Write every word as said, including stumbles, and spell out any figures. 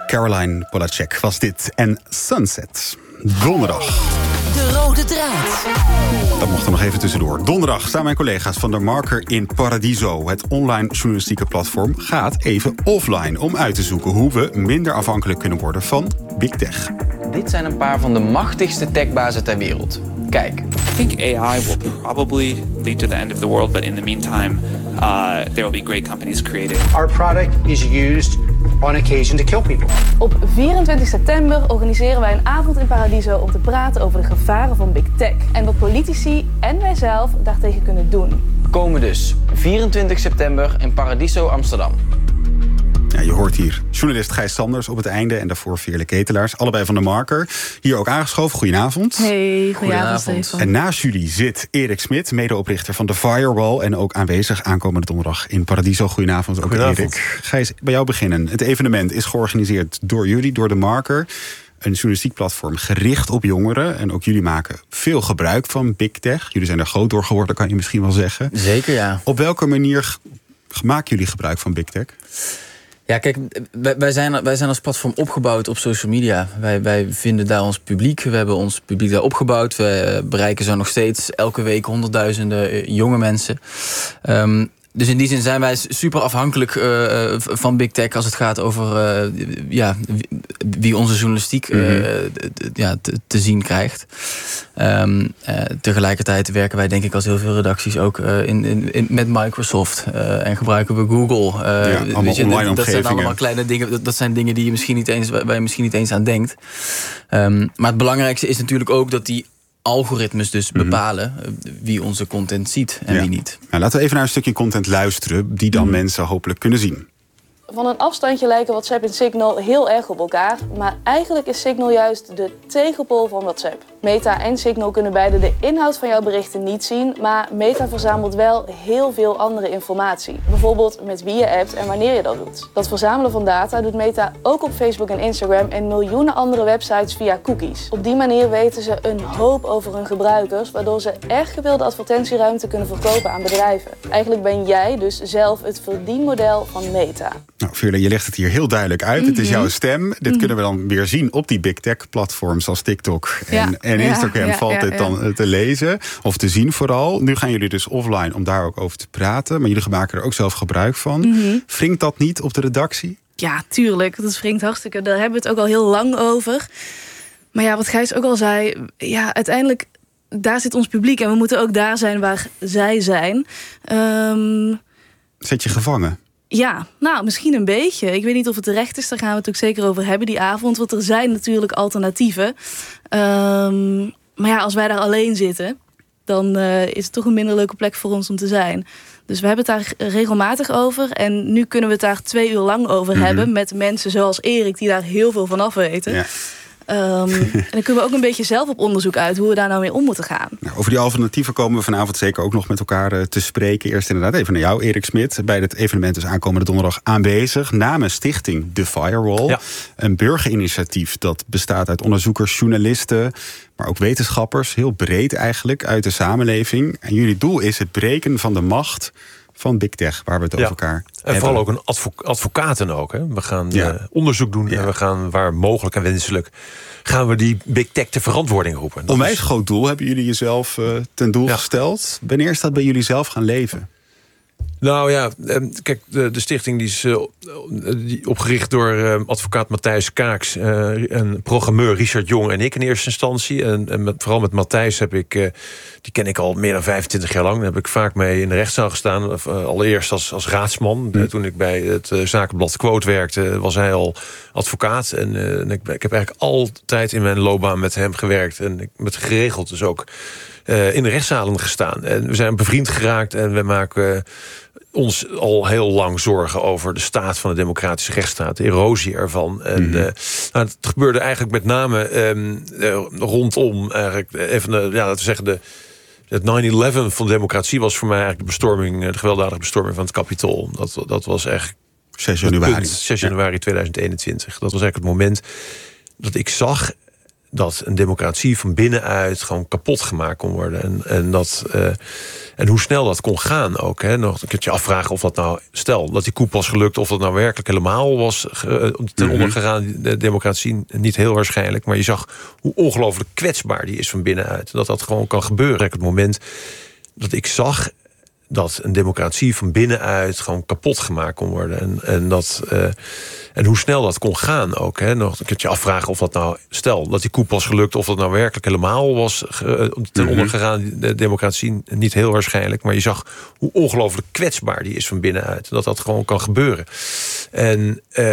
Caroline Polacek was dit. En Sunset. Donderdag. De rode draad. Dat mocht er nog even tussendoor. Donderdag staan mijn collega's van The Marker in Paradiso. Het online journalistieke platform gaat even offline om uit te zoeken hoe we minder afhankelijk kunnen worden van big tech. Dit zijn een paar van de machtigste techbazen ter wereld. Kijk. I think A I will probably lead to the end of the world, but in the meantime, uh, there will be great companies created. Our product is used on occasion to kill people. Op vierentwintig september organiseren wij een avond in Paradiso om te praten over de gevaren van big tech en wat politici en wij zelf daartegen kunnen doen. Komen dus vierentwintig september in Paradiso, Amsterdam. Ja, je hoort hier journalist Gijs Sanders op het einde en daarvoor Veerle Ketelaars, allebei van De Marker. Hier ook aangeschoven. Goedenavond. Hey, goedenavond. En naast jullie zit Erik Smit, medeoprichter van The Firewall en ook aanwezig aankomende donderdag in Paradiso. Goedenavond, ook Goedenavond. Erik. Gijs, bij jou beginnen. Het evenement is georganiseerd door jullie, door The Marker. Een journalistiek platform gericht op jongeren. En ook jullie maken veel gebruik van big tech. Jullie zijn er groot door geworden, kan je misschien wel zeggen. Zeker, ja. Op welke manier maken jullie gebruik van big tech? Ja, kijk, wij, wij, zijn, wij zijn als platform opgebouwd op social media. Wij, wij vinden daar ons publiek. We hebben ons publiek daar opgebouwd. We bereiken zo nog steeds elke week honderdduizenden jonge mensen. Um, Dus in die zin zijn wij super afhankelijk uh, van big tech als het gaat over uh, ja, wie onze journalistiek uh, mm-hmm. ja, te, te zien krijgt. Um, uh, tegelijkertijd werken wij denk ik als heel veel redacties ook uh, in, in, in, met Microsoft uh, en gebruiken we Google. Uh, ja, allemaal weet je, online dat, dat zijn omgevingen. allemaal kleine dingen. Dat, dat zijn dingen die je misschien niet eens, waar je misschien niet eens aan denkt. Um, maar het belangrijkste is natuurlijk ook dat die algoritmes dus mm-hmm. bepalen wie onze content ziet en ja. wie niet. Nou, laten we even naar een stukje content luisteren die dan mm-hmm. mensen hopelijk kunnen zien. Van een afstandje lijken WhatsApp en Signal heel erg op elkaar, maar eigenlijk is Signal juist de tegenpool van WhatsApp. Meta en Signal kunnen beide de inhoud van jouw berichten niet zien, maar Meta verzamelt wel heel veel andere informatie. Bijvoorbeeld met wie je appt en wanneer je dat doet. Dat verzamelen van data doet Meta ook op Facebook en Instagram en miljoenen andere websites via cookies. Op die manier weten ze een hoop over hun gebruikers, waardoor ze erg gewilde advertentieruimte kunnen verkopen aan bedrijven. Eigenlijk ben jij dus zelf het verdienmodel van Meta. Nou, Veerle, je legt het hier heel duidelijk uit. Mm-hmm. Het is jouw stem. Dit mm-hmm. kunnen we dan weer zien op die big tech platforms als TikTok en, ja. en Instagram. Ja, ja, valt ja, dit ja. dan te lezen of te zien vooral. Nu gaan jullie dus offline om daar ook over te praten. Maar jullie maken er ook zelf gebruik van. Mm-hmm. Wringt dat niet op de redactie? Ja, tuurlijk. Dat wringt hartstikke. Daar hebben we het ook al heel lang over. Maar ja, wat Gijs ook al zei. Ja, uiteindelijk, daar zit ons publiek. En we moeten ook daar zijn waar zij zijn. Um... Zet je gevangen? Ja, nou, misschien een beetje. Ik weet niet of het terecht is. Daar gaan we het ook zeker over hebben die avond. Want er zijn natuurlijk alternatieven. Um, maar ja, als wij daar alleen zitten, dan uh, is het toch een minder leuke plek voor ons om te zijn. Dus we hebben het daar regelmatig over. En nu kunnen we het daar twee uur lang over mm-hmm. hebben. Met mensen zoals Erik, die daar heel veel van af weten. Ja. Um, en dan kunnen we ook een beetje zelf op onderzoek uit hoe we daar nou mee om moeten gaan. Nou, over die alternatieven komen we vanavond zeker ook nog met elkaar uh, te spreken. Eerst inderdaad even naar jou, Erik Smit. Bij het evenement dus aankomende donderdag aanwezig. Namens stichting The Firewall. Ja. Een burgerinitiatief dat bestaat uit onderzoekers, journalisten, maar ook wetenschappers. Heel breed eigenlijk uit de samenleving. En jullie doel is het breken van de macht van big tech, waar we het ja. over elkaar en hebben. vooral ook een advo- advocaten ook. Hè. We gaan ja. uh, onderzoek doen ja. en we gaan waar mogelijk en wenselijk gaan we die big tech ter verantwoording roepen. Dat Onwijs is... groot doel hebben jullie jezelf uh, ten doel ja. gesteld. Wanneer is dat bij jullie zelf gaan leven? Nou ja, kijk, de, de stichting die is uh, die opgericht door uh, advocaat Matthijs Kaaks, uh, en programmeur Richard Jong en ik in eerste instantie. En, en met, vooral met Matthijs heb ik, uh, die ken ik al meer dan vijfentwintig jaar lang. Daar heb ik vaak mee in de rechtszaal gestaan. Uh, allereerst als, als raadsman. Mm. Uh, toen ik bij het uh, zakenblad Quote werkte, was hij al advocaat. En, uh, en ik, ik heb eigenlijk altijd in mijn loopbaan met hem gewerkt. En ik, met geregeld dus ook uh, in de rechtszalen gestaan. En we zijn bevriend geraakt en we maken Uh, ons al heel lang zorgen over de staat van de democratische rechtsstaat, de erosie ervan. En mm-hmm. uh, nou, het gebeurde eigenlijk met name um, uh, rondom eigenlijk even de, ja, laten we zeggen de het nine eleven van de democratie was voor mij eigenlijk de bestorming, de gewelddadige bestorming van het Capitool. Dat, dat was echt zes januari. Punt, zes januari tweeduizend eenentwintig. Dat was eigenlijk het moment dat ik zag dat een democratie van binnenuit gewoon kapot gemaakt kon worden. En, en, dat, uh, en hoe snel dat kon gaan ook. Hè. Nog een keertje afvragen of dat nou... Stel dat die coup was gelukt, of dat nou werkelijk helemaal was uh, ten onder gegaan. De democratie niet heel waarschijnlijk. Maar je zag hoe ongelooflijk kwetsbaar die is van binnenuit. Dat dat gewoon kan gebeuren. Op het moment dat ik zag dat een democratie van binnenuit gewoon kapot gemaakt kon worden. En, en, dat, uh, en hoe snel dat kon gaan ook. Hè. Nog een keertje afvragen of dat nou... Stel dat die coup was gelukt, of dat nou werkelijk helemaal was uh, ten onder gegaan. De democratie niet heel waarschijnlijk. Maar je zag hoe ongelooflijk kwetsbaar die is van binnenuit. Dat dat gewoon kan gebeuren. En... Uh,